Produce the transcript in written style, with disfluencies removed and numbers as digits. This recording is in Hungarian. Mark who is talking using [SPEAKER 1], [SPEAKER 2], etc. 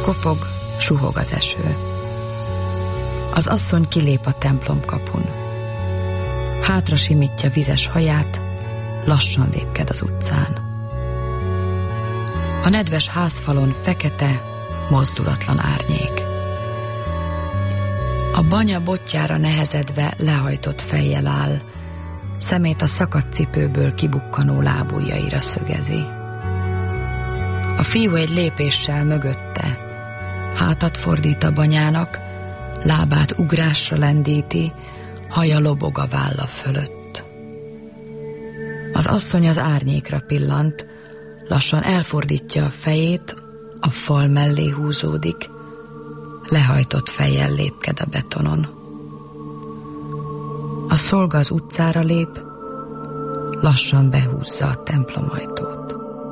[SPEAKER 1] Kopog, suhog az eső. Az asszony kilép a templom kapun. Hátra simítja vizes haját, lassan lépked az utcán. A nedves házfalon fekete, mozdulatlan árnyék. A banya botjára nehezedve lehajtott fejjel áll, szemét a szakadt cipőből kibukkanó lábujjaira szögezi. A fiú egy lépéssel mögötte, hátat fordít a banyának, lábát ugrásra lendíti, haja lobog a válla fölött. Az asszony az árnyékra pillant, lassan elfordítja a fejét, a fal mellé húzódik, lehajtott fejjel lépked a betonon. A szolga az utcára lép, lassan behúzza a templomajtót.